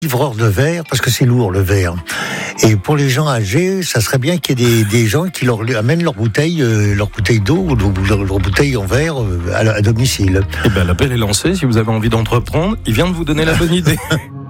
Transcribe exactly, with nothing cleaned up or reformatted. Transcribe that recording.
livreurs de verre, parce que c'est lourd le verre. Et pour les gens âgés, ça serait bien qu'il y ait des, des gens qui leur amènent leur bouteille, euh, leur bouteille d'eau ou leur, leur bouteille en verre euh, à, à domicile. Eh ben, l'appel est lancé. Si vous avez envie d'entreprendre, il vient de vous donner la bonne idée.